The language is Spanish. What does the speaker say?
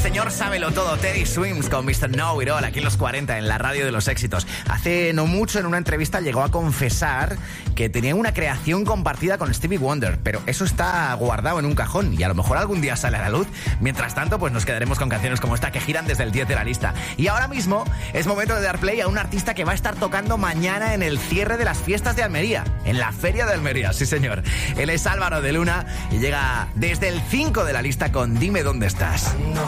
señor sábelo todo, Teddy Swims con Mr. Know It All, aquí en los 40, en la radio de los éxitos. Hace no mucho, en una entrevista, llegó a confesar que tenía una creación compartida con Stevie Wonder, pero eso está guardado en un cajón y a lo mejor algún día sale a la luz. Mientras tanto, pues nos quedaremos con canciones como esta que giran desde el 10 de la lista. Y ahora mismo es momento de dar play a un artista que va a estar tocando mañana en el cierre de las fiestas de Almería, en la Feria de Almería, sí señor. Él es Álvaro de Luna y llega desde el 5 de la lista con Dime Dónde Estás. No